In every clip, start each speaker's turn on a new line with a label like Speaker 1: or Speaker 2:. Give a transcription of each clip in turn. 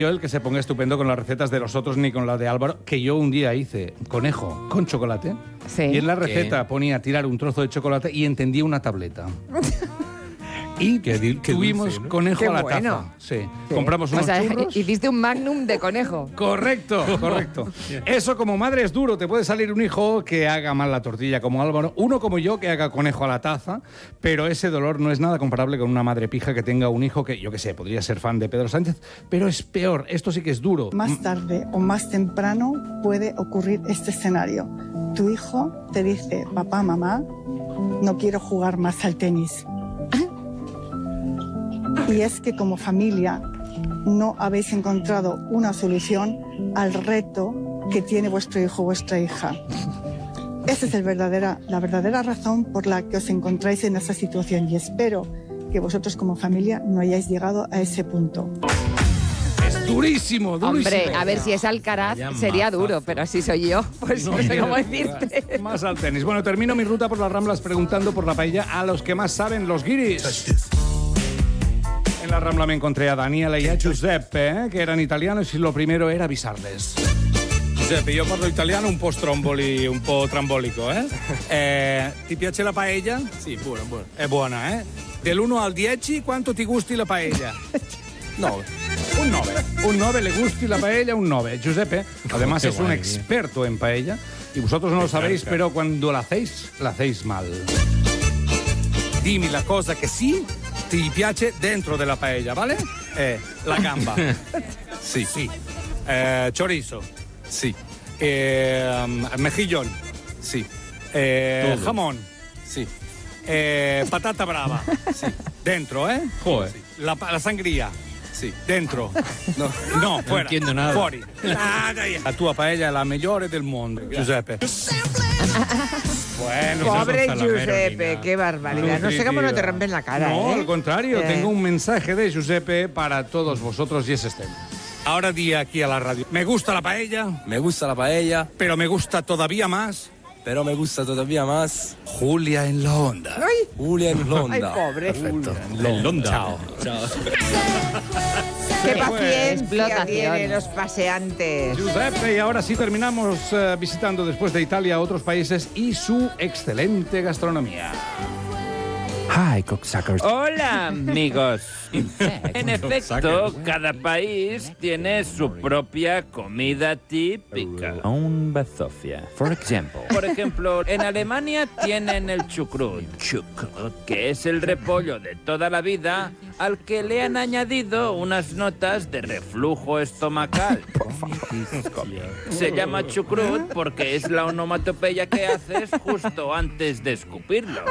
Speaker 1: Yo el que se ponga estupendo con las recetas de los otros ni con la de Álvaro, que yo un día hice conejo con chocolate.
Speaker 2: Sí.
Speaker 1: Y en la receta ponía tirar un trozo de chocolate y entendía una tableta. Y tuvimos
Speaker 3: dulce, ¿no?
Speaker 1: conejo
Speaker 2: Qué
Speaker 1: a la
Speaker 2: bueno.
Speaker 1: taza. Sí. Compramos unos churros.
Speaker 2: Hiciste un magnum de conejo.
Speaker 1: Correcto. Eso como madre es duro. Te puede salir un hijo que haga mal la tortilla como Álvaro, uno como yo que haga conejo a la taza, pero ese dolor no es nada comparable con una madre pija que tenga un hijo que, yo qué sé, podría ser fan de Pedro Sánchez, pero es peor. Esto sí que es duro.
Speaker 4: Más tarde o más temprano puede ocurrir este escenario. Tu hijo te dice, papá, mamá, no quiero jugar más al tenis. Y es que como familia no habéis encontrado una solución al reto que tiene vuestro hijo o vuestra hija. Esa es la verdadera razón por la que os encontráis en esa situación y espero que vosotros como familia no hayáis llegado a ese punto.
Speaker 1: Es durísimo.
Speaker 2: Hombre, a ver, si es Alcaraz sería duro, pero si soy yo, pues no sé cómo decirte.
Speaker 1: Más al tenis. Bueno, termino mi ruta por las Ramblas preguntando por la paella a los que más saben, los guiris. En la Rambla me encontré a Daniela y a Giuseppe, que eran italianos, y lo primero era avisarles.
Speaker 3: Giuseppe, io parlo italiano un po' un po' trambolico, ti piace la paella? Sì, buona. È buona, Dell'1 al 10, quanto ti gusti la paella? 9.
Speaker 1: Un 9. Un 9, le gusti la paella, un 9. Giuseppe, además, es un experto en paella, y vosotros no lo sabéis, pero cuando la hacéis mal.
Speaker 3: Dimmi la cosa che sì ti piace dentro della paella, ¿vale? La gamba. Sì. Chorizo. Sì. Mejillón. Sì. Jamón. Sì. Patata brava. Sì. Dentro,
Speaker 1: Joder.
Speaker 3: Sì. La sangría. Sì. Dentro. No, fuera.
Speaker 5: No entiendo nada.
Speaker 3: Fuori. La tua paella è la migliore del mondo, Giuseppe.
Speaker 1: Bueno,
Speaker 2: Pobre
Speaker 5: no son
Speaker 2: Giuseppe, qué barbaridad. No sé cómo no te rompen la cara,
Speaker 1: No, al contrario,
Speaker 2: Eh.
Speaker 1: tengo un mensaje de Giuseppe para todos vosotros y es este.
Speaker 3: Ahora di aquí a la radio. Me gusta la paella,
Speaker 6: Me gusta la paella,
Speaker 3: pero me gusta todavía más
Speaker 6: pero me gusta todavía más
Speaker 3: Julia en la onda.
Speaker 6: Julia en
Speaker 2: Ay,
Speaker 6: Londa.
Speaker 2: pobre.
Speaker 6: Perfecto.
Speaker 5: Chao.
Speaker 2: Qué paciencia
Speaker 7: Explotación.
Speaker 2: tienen los paseantes.
Speaker 1: Giuseppe, y ahora sí terminamos visitando después de Italia otros países y su excelente gastronomía.
Speaker 8: Hi, cocksuckers.
Speaker 9: Hola, amigos. En efecto, cada país tiene su propia comida típica.
Speaker 8: Own bazofia. For example.
Speaker 9: Por ejemplo, en Alemania tienen el chucrut, que es el repollo de toda la vida al que le han añadido unas notas de reflujo estomacal. Se llama chucrut porque es la onomatopeya que haces justo antes de escupirlo.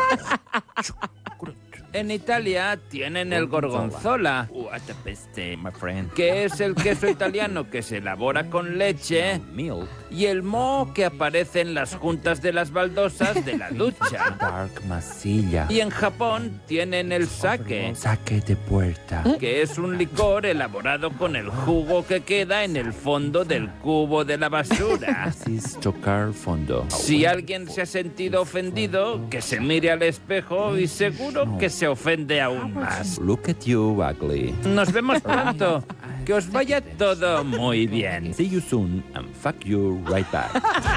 Speaker 9: En Italia tienen el gorgonzola, que es el queso italiano que se elabora con leche,
Speaker 8: Milk.
Speaker 9: y el moho que aparece en las juntas de las baldosas de la ducha.
Speaker 8: Dark masilla.
Speaker 9: Y en Japón tienen el sake,
Speaker 8: Saque de puerta.
Speaker 9: que es un licor elaborado con el jugo que queda en el fondo del cubo de la basura.
Speaker 8: Así es tocar fondo.
Speaker 9: Si alguien se ha sentido ofendido, que se mire al espejo y seguro que se ofende aún más.
Speaker 8: Look at you, ugly.
Speaker 9: Nos vemos pronto. Que os vaya todo muy bien.
Speaker 8: See you soon and fuck you right back.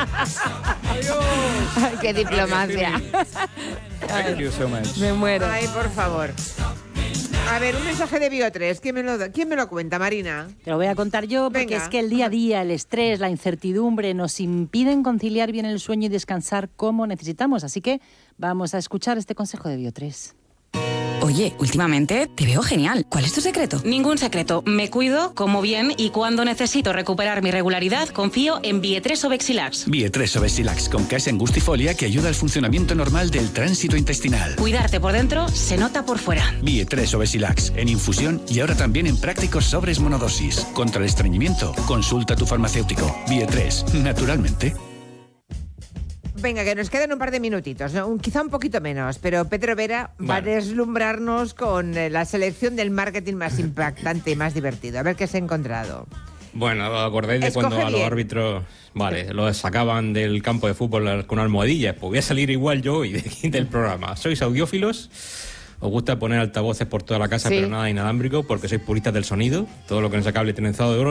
Speaker 2: Ay, qué diplomacia.
Speaker 1: Thank you so much.
Speaker 2: Me muero. Ay, por favor. A ver, un mensaje de Bio3. ¿Quién me lo cuenta, Marina?
Speaker 7: Te lo voy a contar yo porque
Speaker 2: Venga.
Speaker 7: es que el día a día, el estrés, la incertidumbre nos impiden conciliar bien el sueño y descansar como necesitamos. Así que vamos a escuchar este consejo de Bio3.
Speaker 10: Oye, últimamente te veo genial. ¿Cuál es tu secreto? Ningún secreto. Me cuido, como bien y cuando necesito recuperar mi regularidad, confío en Bie3 Obexilax.
Speaker 11: Bie3 Obexilax con case angustifolia que ayuda al funcionamiento normal del tránsito intestinal.
Speaker 10: Cuidarte por dentro se nota por fuera.
Speaker 11: Bie3 Obexilax en infusión y ahora también en prácticos sobres monodosis. Contra el estreñimiento, consulta a tu farmacéutico. Bie3, naturalmente.
Speaker 2: Venga, que nos quedan un par de minutitos, ¿no? Quizá un poquito menos, pero Pedro Vera va a deslumbrarnos con la selección del marketing más impactante y más divertido. A ver qué se ha encontrado.
Speaker 5: Bueno, ¿acordáis de
Speaker 2: Escoge
Speaker 5: cuando a los
Speaker 2: bien.
Speaker 5: árbitros, los sacaban del campo de fútbol con almohadillas? Pues voy a salir igual yo hoy del programa. ¿Sois audiófilos? ¿Os gusta poner altavoces por toda la casa,
Speaker 2: Sí.
Speaker 5: pero nada inalámbrico porque sois puristas del sonido? Todo lo que no sea cable trenzado de oro.